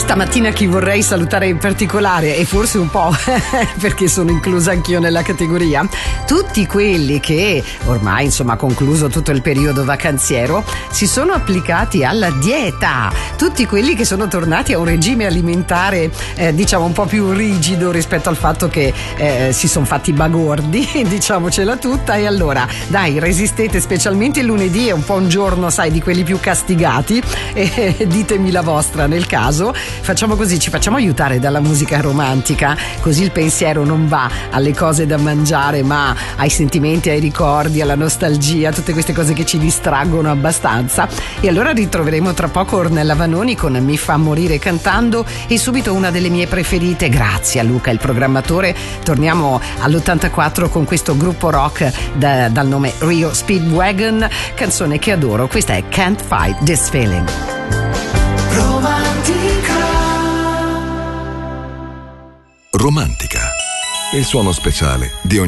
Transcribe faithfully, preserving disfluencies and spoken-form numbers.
Stamattina chi vorrei salutare in particolare, e forse un po' perché sono inclusa anch'io nella categoria, tutti quelli che ormai insomma concluso tutto il periodo vacanziero si sono applicati alla dieta, tutti quelli che sono tornati a un regime alimentare eh, diciamo un po' più rigido rispetto al fatto che eh, si sono fatti bagordi, diciamocela tutta. E allora dai, resistete, specialmente il lunedì è un po' un giorno sai di quelli più castigati, e eh, ditemi la vostra nel caso. Facciamo così, ci facciamo aiutare dalla musica romantica, così il pensiero non va alle cose da mangiare ma ai sentimenti, ai ricordi, alla nostalgia, tutte queste cose che ci distraggono abbastanza. E allora ritroveremo tra poco Ornella Vanoni con Mi fa morire cantando, e subito una delle mie preferite, grazie a Luca il programmatore, torniamo all'ottantaquattro con questo gruppo rock da, dal nome Rio Speedwagon, canzone che adoro, questa è Can't Fight This Feeling. Romantica, il suono speciale di ogni